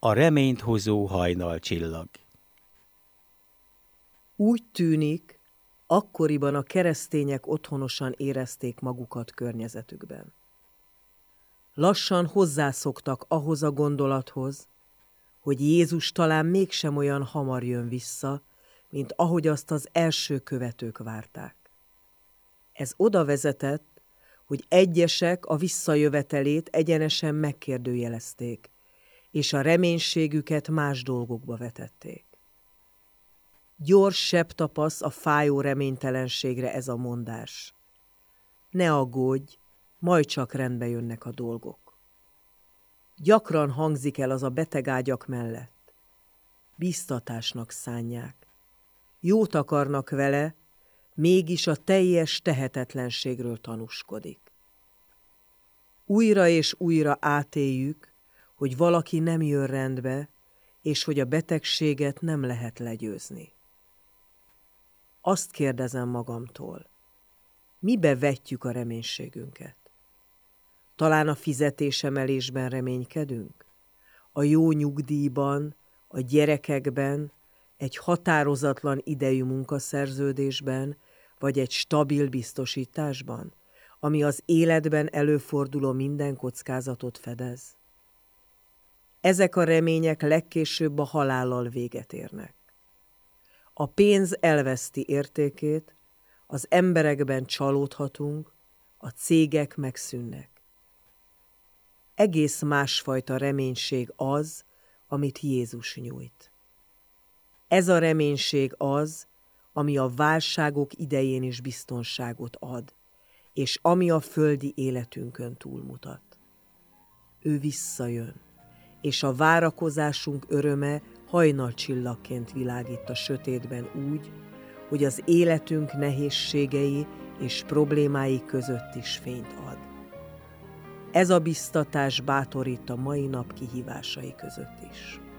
A reményt hozó hajnalcsillag. Úgy tűnik, akkoriban a keresztények otthonosan érezték magukat környezetükben. Lassan hozzászoktak ahhoz a gondolathoz, hogy Jézus talán mégsem olyan hamar jön vissza, mint ahogy azt az első követők várták. Ez oda vezetett, hogy egyesek a visszajövetelét egyenesen megkérdőjelezték, és a reménységüket más dolgokba vetették. Gyors sebtapasz a fájó reménytelenségre ez a mondás. Ne aggódj, majd csak rendbe jönnek a dolgok. Gyakran hangzik el az a betegágyak mellett. Bíztatásnak szánják. Jót akarnak vele, mégis a teljes tehetetlenségről tanúskodik. Újra és újra átéljük, hogy valaki nem jön rendbe, és hogy a betegséget nem lehet legyőzni. Azt kérdezem magamtól, mibe vetjük a reménységünket? Talán a fizetésemelésben reménykedünk? A jó nyugdíjban, a gyerekekben, egy határozatlan idejű munkaszerződésben, vagy egy stabil biztosításban, ami az életben előforduló minden kockázatot fedez? Ezek a remények legkésőbb a halállal véget érnek. A pénz elveszti értékét, az emberekben csalódhatunk, a cégek megszűnnek. Egész másfajta reménység az, amit Jézus nyújt. Ez a reménység az, ami a válságok idején is biztonságot ad, és ami a földi életünkön túlmutat. Ő visszajön, és a várakozásunk öröme hajnalcsillagként világít a sötétben úgy, hogy az életünk nehézségei és problémái között is fényt ad. Ez a biztatás bátorít a mai nap kihívásai között is.